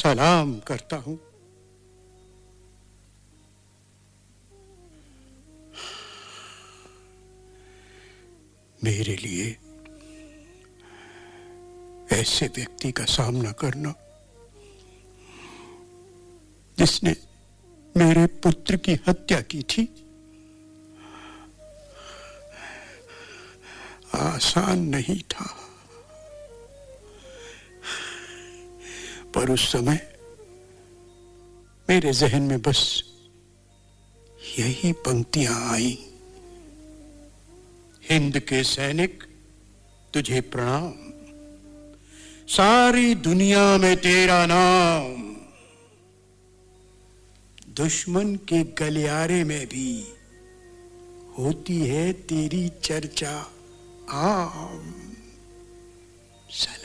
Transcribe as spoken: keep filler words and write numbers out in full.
सलाम करता हूं। मेरे लिए ऐसे व्यक्ति का सामना करना जिसने मेरे पुत्र की हत्या की थी आसान नहीं था। पर उस समय मेरे जहन में बस यही पंक्तियां आई। हिंद के सैनिक तुझे प्रणाम, सारी दुनिया में तेरा नाम, दुश्मन के गलियारे में भी होती है तेरी चर्चा आम।